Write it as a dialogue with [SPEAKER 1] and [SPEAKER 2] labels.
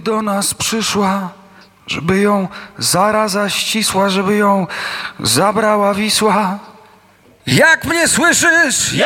[SPEAKER 1] do nas przyszła, żeby ją zaraza ścisła, żeby ją zabrała Wisła. Jak mnie słyszysz?